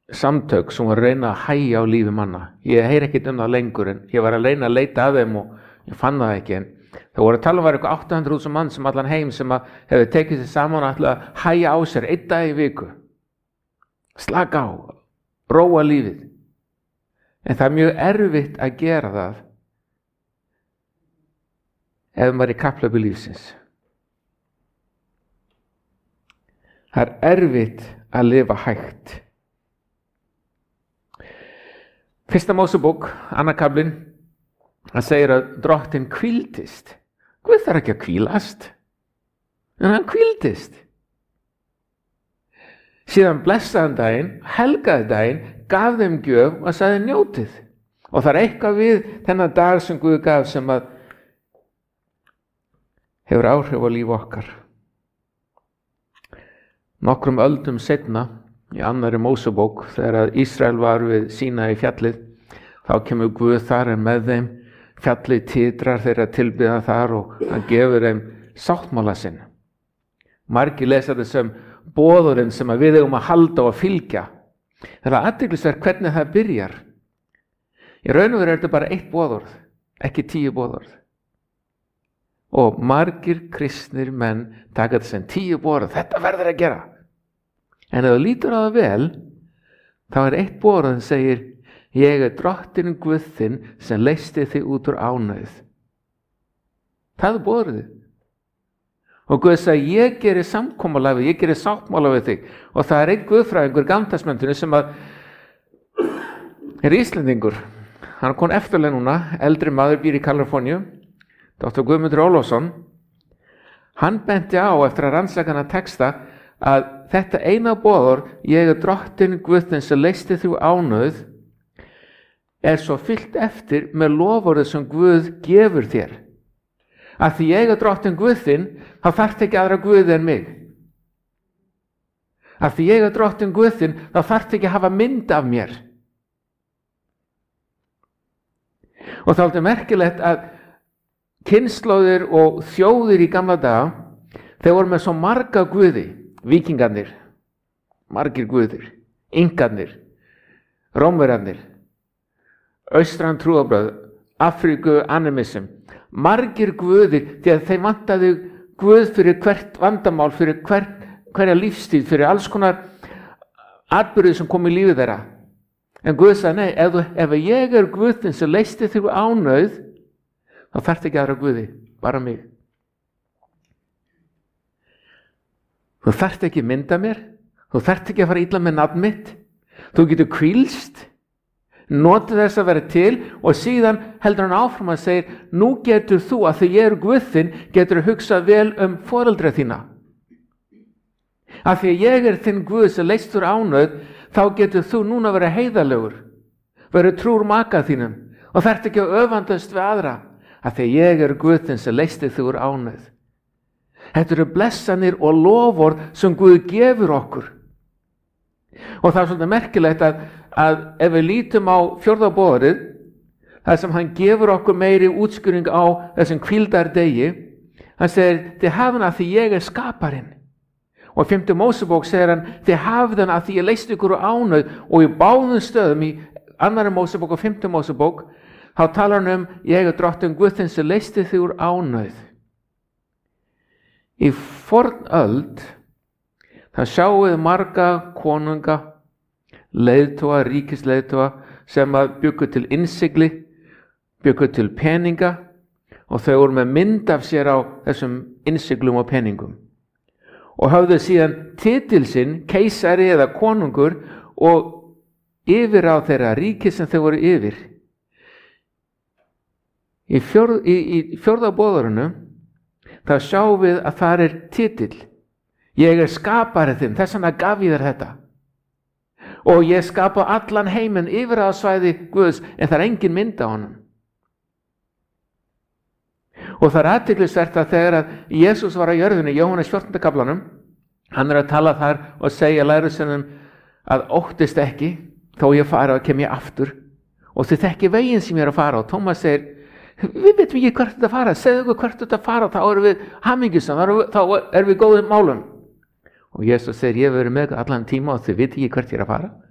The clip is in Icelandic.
samtök sem var að reyna að hægja á lífi manna. Ég heyri ekkert það lengur, en ég var að reyna að leita að þeim og ég fann það ekki. En það voru að tala var eitthvað 800.000 mann sem allan heim sem hefði tekið sér saman og ætla að hægja á sér 1 dag í viku. Slaka á, róa lífið. En það mjög erfitt að gera það ef maður í kapphlaupi lífsins. Það erfitt að lifa hægt. 1. Mósebók, 2. kaflinn, hann segir að drottinn hvíldist. Guð þarf ekki að hvílast, en hann hvíldist. Síðan blessaði daginn, helgaði daginn, gaf þeim gjöf og sagði njótið. Og það eitthvað við þennan dag sem Guð gaf sem að hefur áhrif á líf okkar. Nokkrum öldum seinna, í 2. Mósebók, þegar að Ísrael var við Sínaí fjallið, þá kemur Guð þar með þeim, fjallið titrar þeirra tilbiða þar og hann gefur þeim sáttmála sinn. Margir lesa þessum boðurinn sem við eigum að halda og að fylgja. Það er athyglisvert hvernig það byrjar. Í raun og veru þetta bara 1 boðorð, ekki 10 boðorð. Og margir kristnir menn taka þetta sem 10 boðorð, þetta verður að gera. En ef þú lítur á það vel, þá er 1 boðorð sem segir, ég er drottinn Guð þinn sem leysti þig út úr ánauð. Það er boðorðið. Og Guð sagði, ég gerir samkomulag við, ég gerir sáttmála við þig. Og það er einn guðfræðingur í Gamla-testamentinu sem er Íslendingur. Hann kom eftirlega núna, eldri maður býr í Kaliforníu, Dr. Guðmundur Ólafsson. Hann benti á eftir að rannsaka hana texta að þetta eina boðorð, ég er drottinn Guð þinn sem leysti þig úr ánauð, er svo fyllt eftir með loforðið sem Guð gefur þér. Að því ég er drottinn Guð þinn, þá þarft ekki aðra Guði en mig. Að því ég er drottinn Guð þinn, þá þarft ekki að hafa mynd af mér. Og þá er þetta merkilegt að kynslóðir og þjóðir í gamla daga, þeir voru með svo marga guði, víkingarnir, margir guðir, ingarnir, rómverjarnir, austran trúarbrögð, Afríku animism, margir guðir, því að þeir vantaði Guð fyrir hvert vandamál, fyrir hverja lífstíð, fyrir alls konar atburðir sem kom í lífið þeirra. En Guð sagði, nei, ef ég er Guðinn sem leysti þig úr ánauð, þá þarft ekki aðra Guði, bara mig. Þú þarft ekki mynda mér, þú þarft ekki að fara illa með nafn mitt, þú getur hvílst, notið þess að vera til og síðan heldur hann áfram að segja, nú getur þú, að því ég er Guðinn, getur að hugsa vel foreldra þína. Að því ég er þinn Guð sem leysti úr ánauð, þá getur þú núna að vera heiðarlegur, vera trúr maka þínum og þarft ekki að öfandast við aðra. Að því ég er Guðinn sem leysti þig úr ánauð. Þetta eru blessanir og loforð sem Guð gefur okkur. Og það er svolítið merkilegt að ef við lítum á 4. boðorðið, þar sem hann gefur okkur meiri útskýring á þessum hvíldardegi, hann segir, þið hafið að því ég er skaparinn. Og í 5. Mósebók segir hann, þið hafið að því ég leysti ykkur úr ánauð, og í báðum stöðum, í 2. Mósebók og 5. Mósebók, þá talar hann ég er drottinn Guð þinn sem leysti þig úr ánauð. Í fornöld, það sjáum við marga konunga, leiðtoga, ríkisleiðtoga, sem að bjuggu til innsigli, bjuggu til peninga, og þau voru með mynd af sér á þessum innsiglum og peningum. Og hafðu síðan titil sinn, keisari eða konungur, og yfir á þeirra ríki sem þau voru yfir. Í 4. boðorðinu, þá sjáum við að það er titil. Ég er skapari þinn, þess vegna gaf ég þér þetta. Og ég skapa allan heiminn yfir á svæði Guðs, en það er engin mynd á honum. Og það er athyglisvert að þegar að Jesús var á jörðinni, Jóhannes 14. kaflanum, hann er að tala þar og segja lærisveinum að óttist ekki, þó ég fara og kem ég aftur. Og þið þekki veginn sem ég er að fara, og Tómas segir, við veitum ekki hvert þetta fara, segðu okkur hvert þetta fara, þá erum við hamingjusam, þá erum við góðum málum. Og Jesús segir, ég hef verið með allan tíma og þið veit ekki hvert ég er að fara.